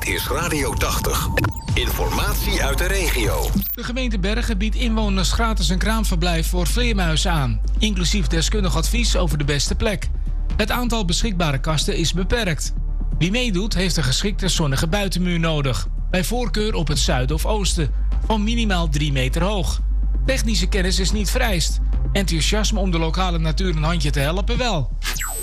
Dit is Radio 80. Informatie uit de regio. De gemeente Bergen biedt inwoners gratis een kraamverblijf voor vleermuizen aan, inclusief deskundig advies over de beste plek. Het aantal beschikbare kasten is beperkt. Wie meedoet heeft een geschikte zonnige buitenmuur nodig, bij voorkeur op het zuiden of oosten, van minimaal 3 meter hoog. Technische kennis is niet vereist. Enthousiasme om de lokale natuur een handje te helpen wel.